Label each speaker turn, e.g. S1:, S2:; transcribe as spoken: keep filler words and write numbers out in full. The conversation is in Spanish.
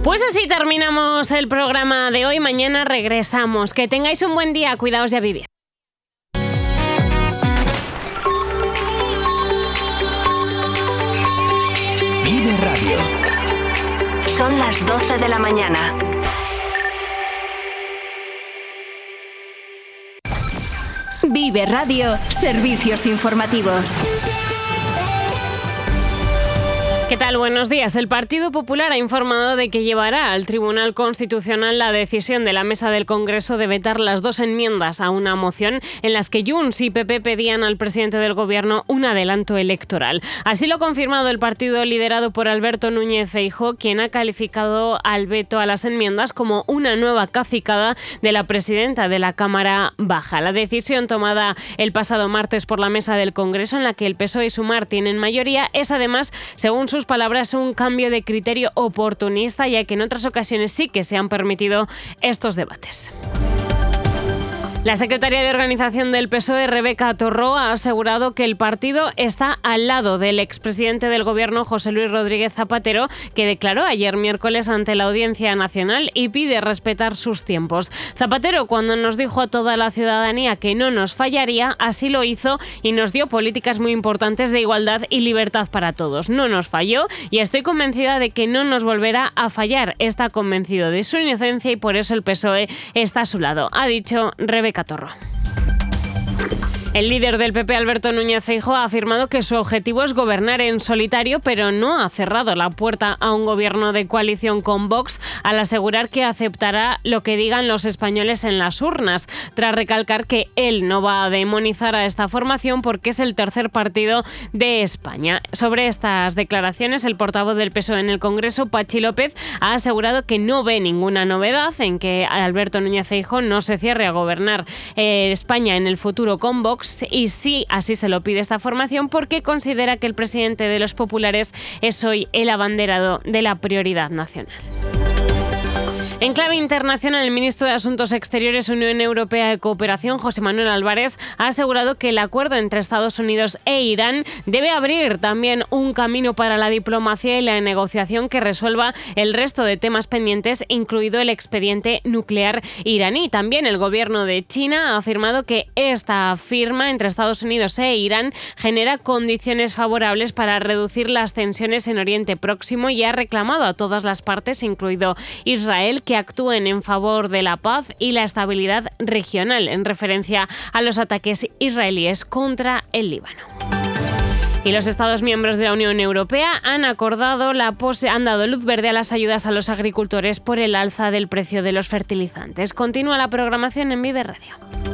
S1: Pues así terminamos el programa de hoy. Mañana regresamos. Que tengáis un buen día. Cuidaos y a vivir.
S2: Vive Radio.
S3: Son las doce de la mañana. Vive Radio, servicios informativos.
S1: ¿Qué tal? Buenos días. El Partido Popular ha informado de que llevará al Tribunal Constitucional la decisión de la Mesa del Congreso de vetar las dos enmiendas a una moción en las que Junts y P P pedían al presidente del Gobierno un adelanto electoral. Así lo ha confirmado el partido liderado por Alberto Núñez Feijóo, quien ha calificado al veto a las enmiendas como una nueva cacicada de la presidenta de la Cámara Baja. La decisión tomada el pasado martes por la Mesa del Congreso, en la que el P S O E y Sumar tienen mayoría, es además, según sus palabras, un cambio de criterio oportunista, ya que en otras ocasiones sí que se han permitido estos debates. La secretaria de Organización del P S O E, Rebeca Torró, ha asegurado que el partido está al lado del expresidente del Gobierno, José Luis Rodríguez Zapatero, que declaró ayer miércoles ante la Audiencia Nacional y pide respetar sus tiempos. Zapatero, cuando nos dijo a toda la ciudadanía que no nos fallaría, así lo hizo y nos dio políticas muy importantes de igualdad y libertad para todos. No nos falló y estoy convencida de que no nos volverá a fallar. Está convencido de su inocencia y por eso el P S O E está a su lado, ha dicho Rebeca Torró. El líder del P P, Alberto Núñez Feijóo, ha afirmado que su objetivo es gobernar en solitario, pero no ha cerrado la puerta a un gobierno de coalición con Vox, al asegurar que aceptará lo que digan los españoles en las urnas, tras recalcar que él no va a demonizar a esta formación porque es el tercer partido de España. Sobre estas declaraciones, el portavoz del P S O E en el Congreso, Patxi López, ha asegurado que no ve ninguna novedad en que Alberto Núñez Feijóo no se cierre a gobernar eh, España en el futuro con Vox, y sí, así se lo pide esta formación porque considera que el presidente de los populares es hoy el abanderado de la prioridad nacional. En clave internacional, el ministro de Asuntos Exteriores, Unión Europea y Cooperación, José Manuel Álvarez, ha asegurado que el acuerdo entre Estados Unidos e Irán debe abrir también un camino para la diplomacia y la negociación que resuelva el resto de temas pendientes, incluido el expediente nuclear iraní. También el gobierno de China ha afirmado que esta firma entre Estados Unidos e Irán genera condiciones favorables para reducir las tensiones en Oriente Próximo y ha reclamado a todas las partes, incluido Israel, que actúen en favor de la paz y la estabilidad regional, en referencia a los ataques israelíes contra el Líbano. Y los Estados miembros de la Unión Europea han acordado la pose- han dado luz verde a las ayudas a los agricultores por el alza del precio de los fertilizantes. Continúa la programación en Vive Radio.